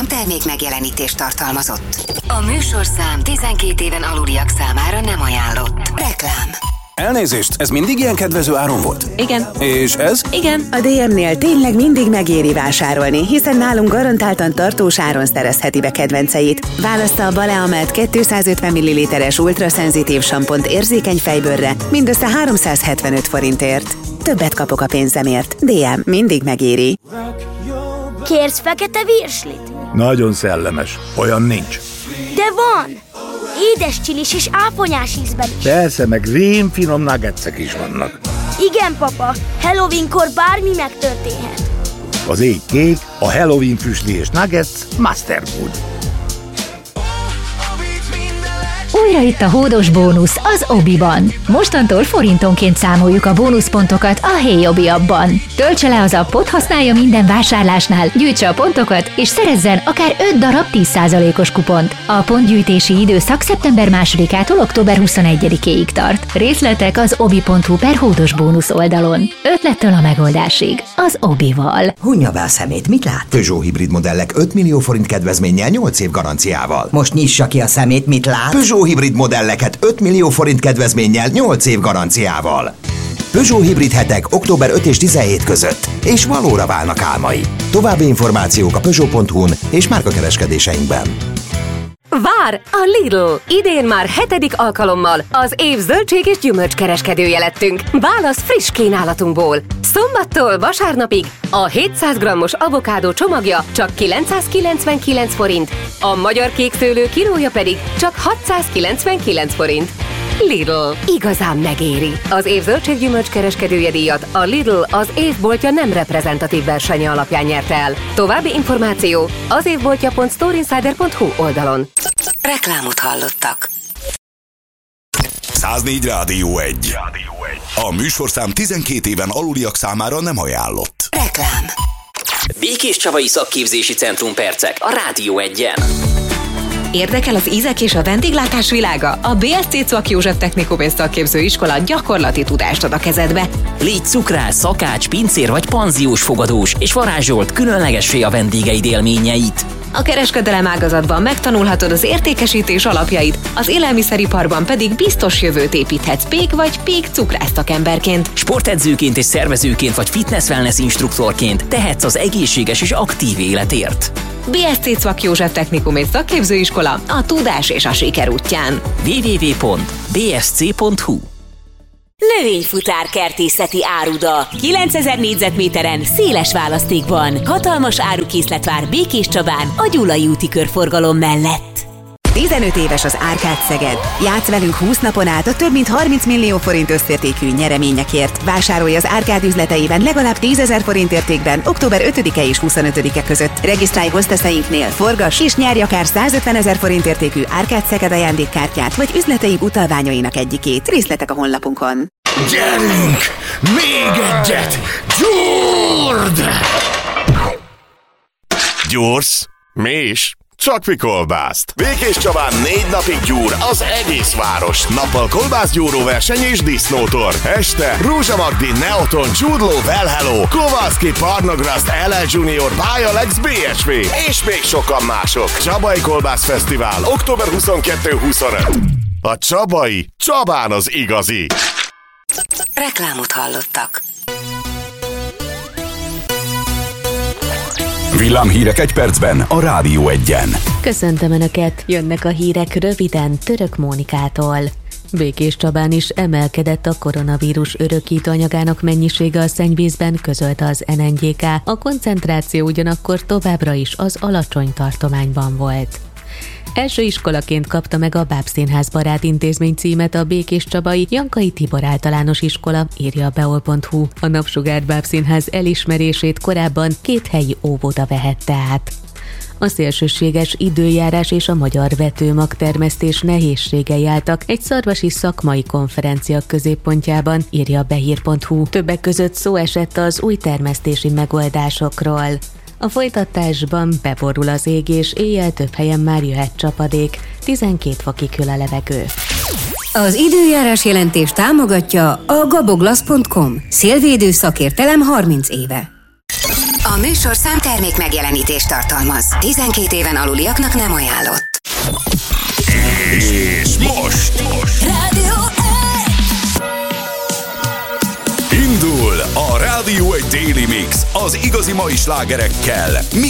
Reklámtermék megjelenítést tartalmazott. A műsorszám 12 éven aluliak számára nem ajánlott. Reklám. Elnézést, ez mindig ilyen kedvező áron volt? Igen. És ez? Igen. A DM-nél tényleg mindig megéri vásárolni, hiszen nálunk garantáltan tartós áron szerezheti be kedvenceit. Válassza a Baleamelt 250 ml-es ultraszenzitív sampont érzékeny fejbőrre mindössze 375 forintért. Többet kapok a pénzemért. DM mindig megéri. Kérsz fekete virslit? Nagyon szellemes. Olyan nincs. De van! Édes csilis és áfonyás ízben is. Persze, meg rémfinom nuggetsek is vannak. Igen, papa. Halloweenkor bármi megtörténhet. Az ég kék, a Halloween füstli és nuggets Master Food. Újra itt a hódos bónusz az Obiban. Mostantól forintonként számoljuk a bónuszpontokat a Hey Obi appban. Töltse le az appot, használja minden vásárlásnál, gyűjtse a pontokat, és szerezzen akár 5 darab 10%-os kupont. A pontgyűjtési időszak szeptember 2-ától október 21-ig tart. Részletek az obi.hu/hódos bónusz oldalon. Ötlettől a megoldásig. Az Obival. Hunja be a szemét, mit lát? Peugeot hibrid modellek 5 millió forint kedvezménnyel 8 év garanciával. Most nyissa ki a szemét, mit lát? Peugeot hibrid modelleket 5 millió forint kedvezménnyel 8 év garanciával. Peugeot hibrid hetek október 5 és 17 között, és valóra válnak álmai. További információk a Peugeot.hu-n és márkakereskedéseinkben. Vár a Lidl! Idén már 7. alkalommal az év zöldség és gyümölcs kereskedője lettünk. Válasz friss kínálatunkból. Szombattól vasárnapig a 700 g-os avokádó csomagja csak 999 forint, a magyar kékszőlő kilója pedig csak 699 forint. Lidl. Igazán megéri. Az év zöldséggyümölcs kereskedője díjat a Lidl az évboltja nem reprezentatív versenye alapján nyerte el. További információ az évboltja.storeinsider.hu oldalon. Reklámot hallottak. 104 Rádió 1. A műsorszám 12 éven aluliak számára nem ajánlott. Reklám. Békés Csabai Szakképzési Centrum percek a Rádió 1-en. Érdekel az ízek és a vendéglátás világa? A BSC Czak József Technikum és Szakképzőiskola gyakorlati tudást ad a kezedbe. Légy cukrász, szakács, pincér vagy panziós fogadós, és varázsolt különlegessé a vendégeid élményeit. A kereskedelem ágazatban megtanulhatod az értékesítés alapjait, az élelmiszeriparban pedig biztos jövőt építhetsz pék vagy pék cukrász szakemberként. Sportedzőként és szervezőként vagy fitness-wellness instruktorként tehetsz az egészséges és aktív életért. BSC Czak József Technikum és Szakképzőiskola a tudás és a siker útján. www.bsc.hu. Növényfutár kertészeti áruda. 9000 négyzetméteren, széles választékban. Hatalmas árukészlet vár Békés Csabán, a Gyulai úti körforgalom mellett. 15 éves az Árkád Szeged. Játsz velünk 20 napon át a több mint 30 millió forint összértékű nyereményekért. Vásárolj az Árkád üzleteiben legalább 10 000 forint értékben október 5-e és 25-e között. Regisztrálj hozteszeinknél, forgass és nyerj akár 150 000 forint értékű Árkád Szeged ajándékkártyát vagy üzleteink utalványainak egyikét. Részletek a honlapunkon. Gyerünk! Még egyet! Gyurd! Gyursz? Mi is? Csak mi kolbászt. Békés Csabán 4 napig gyúr az egész város. Nappal kolbászgyúró verseny és disznótor. Este Rózsa Magdi, Neoton, Jude Law, Well Hello, Kowalski, Parnograszt, LL Junior, Bialex, BSV és még sokan mások. Csabai Kolbász Fesztivál október 22-25. A Csabai Csabán az igazi. Reklámot hallottak. Villámhírek egy percben a Rádió 1-en. Köszöntöm Önöket! Jönnek a hírek röviden Török Mónikától. Békés Csabán is emelkedett a koronavírus örökítő anyagának mennyisége a szennyvízben, közölte az NNGK. A koncentráció ugyanakkor továbbra is az alacsony tartományban volt. Első iskolaként kapta meg a Bábszínház barát intézmény címet a békéscsabai Jankai Tibor általános iskola, írja a beol.hu. A Napsugár Bábszínház elismerését korábban 2 helyi óvoda vehette át. A szélsőséges időjárás és a magyar vetőmagtermesztés nehézségei álltak egy szarvasi szakmai konferencia középpontjában, írja a behír.hu. Többek között szó esett az új termesztési megoldásokról. A folytatásban beborul az ég, és éjjel több helyen már jöhet csapadék, 12 fokig hűl a levegő. Az időjárás jelentés támogatja a gaboglasz.com. Szélvédő szakértelem 30 éve. A műsorszám termék megjelenítést tartalmaz. 12 éven aluliaknak nem ajánlott. És most Rádió indul a Rádió 1 Daily Mix az igazi mai slágerekkel,